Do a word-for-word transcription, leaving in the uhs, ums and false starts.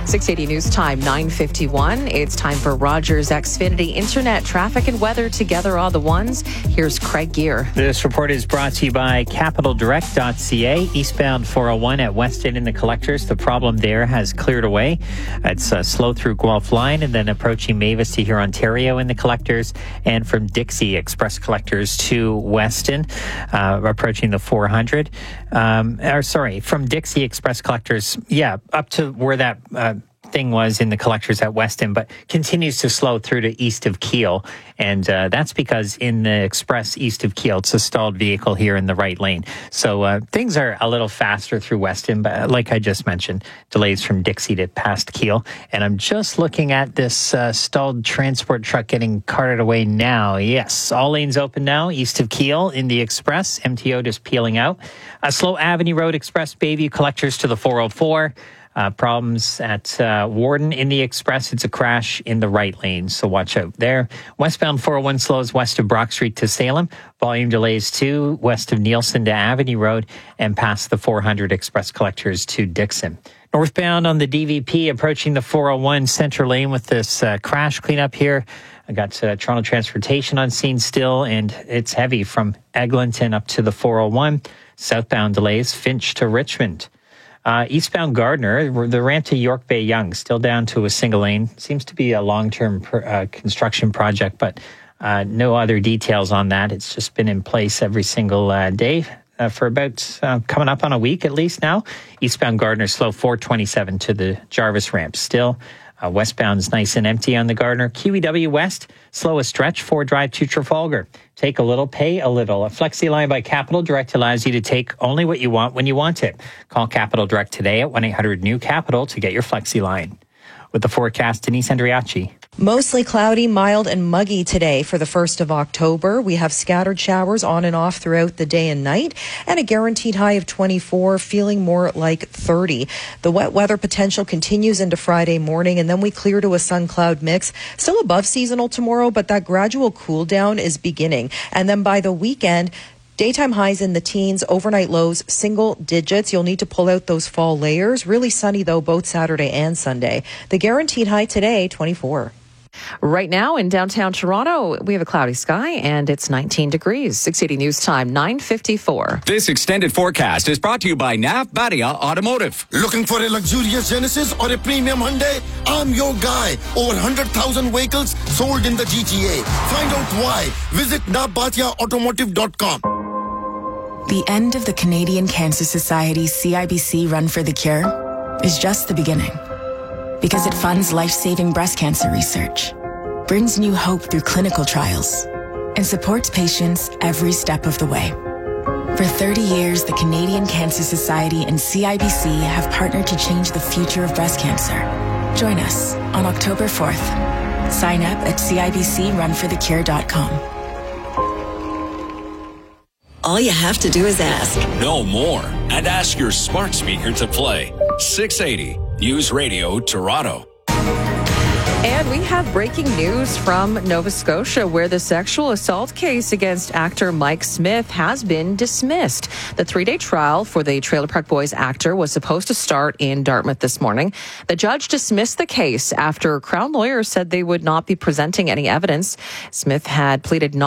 six eighty News Time, nine fifty-one. It's time for Rogers Xfinity Internet traffic and weather together all the ones. Here's Craig Gear. This report is brought to you by capital direct dot c a. Eastbound four oh one at Weston in the collectors. The problem there has cleared away. It's uh, slow through Guelph Line and then approaching Mavis to here, Ontario in the collectors, and from Dixie Express collectors to Weston, uh, approaching the four hundred. Um, or sorry, from Dixie Express collectors, yeah, up to where that uh, thing was in the collectors at Weston, but continues to slow through to east of Kiel. And uh, that's because in the express east of Kiel, it's a stalled vehicle here in the right lane. So uh, things are a little faster through Weston, but like I just mentioned, delays from Dixie to past Kiel. And I'm just looking at this uh, stalled transport truck getting carted away now. Yes, all lanes open now, east of Kiel in the express. M T O just peeling out. A slow Avenue Road Express Bayview collectors to the four oh four. Uh, problems at uh, Warden in the express. It's a crash in the right lane, so watch out there. Westbound four oh one slows west of Brock Street to Salem. Volume delays too, west of Nielsen to Avenue Road and past the four hundred express collectors to Dixon. Northbound on the D V P approaching the four oh one center lane with this uh, crash cleanup here. I got uh, Toronto Transportation on scene still, and it's heavy from Eglinton up to the four oh one. Southbound delays, Finch to Richmond. Uh, eastbound Gardner, the ramp to York Bay Yonge, still down to a single lane. Seems to be a long-term pr- uh, construction project, but uh, no other details on that. It's just been in place every single uh, day uh, for about uh, coming up on a week at least now. Eastbound Gardner slow four twenty-seven to the Jarvis ramp still. Uh, westbound is nice and empty on the Gardner. Q E W West, slow a stretch, four drive to Trafalgar. Take a little, pay a little. A Flexi line by Capital Direct allows you to take only what you want when you want it. Call Capital Direct today at one eight hundred new capital to get your Flexi line. With the forecast, Denise Andriachi. Mostly cloudy, mild, and muggy today for the first of October. We have scattered showers on and off throughout the day and night, and a guaranteed high of twenty-four, feeling more like thirty. The wet weather potential continues into Friday morning, and then we clear to a sun-cloud mix. Still above seasonal tomorrow, but that gradual cool down is beginning. And then by the weekend, daytime highs in the teens, overnight lows, single digits. You'll need to pull out those fall layers. Really sunny, though, both Saturday and Sunday. The guaranteed high today, twenty-four. Right now in downtown Toronto, we have a cloudy sky and it's nineteen degrees. six eighty News Time, nine fifty-four. This extended forecast is brought to you by N A F Badia Automotive. Looking for a luxurious Genesis or a premium Hyundai? I'm your guy. Over one hundred thousand vehicles sold in the G T A. Find out why. Visit n a f badia automotive dot com. The end of the Canadian Cancer Society's C I B C Run for the Cure is just the beginning. Because it funds life-saving breast cancer research, brings new hope through clinical trials, and supports patients every step of the way. For thirty years, the Canadian Cancer Society and C I B C have partnered to change the future of breast cancer. Join us on October fourth. Sign up at C I B C run for the cure dot com. All you have to do is ask. No more. And ask your smart speaker to play six eighty News Radio Toronto. And we have breaking news from Nova Scotia, where the sexual assault case against actor Mike Smith has been dismissed. The three-day trial for the Trailer Park Boys actor was supposed to start in Dartmouth this morning. The judge dismissed the case after Crown lawyers said they would not be presenting any evidence. Smith had pleaded not